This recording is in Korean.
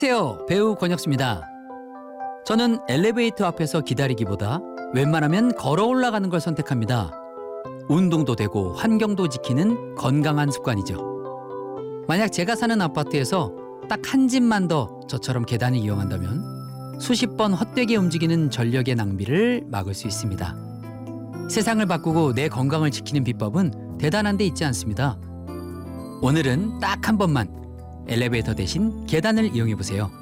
안녕하세요. 배우 권혁수입니다. 저는 엘리베이터 앞에서 기다리기보다 웬만하면 걸어 올라가는 걸 선택합니다. 운동도 되고 환경도 지키는 건강한 습관이죠. 만약 제가 사는 아파트에서 딱 한 집만 더 저처럼 계단을 이용한다면 수십 번 헛되게 움직이는 전력의 낭비를 막을 수 있습니다. 세상을 바꾸고 내 건강을 지키는 비법은 대단한 데 있지 않습니다. 오늘은 딱 한 번만 엘리베이터 대신 계단을 이용해 보세요.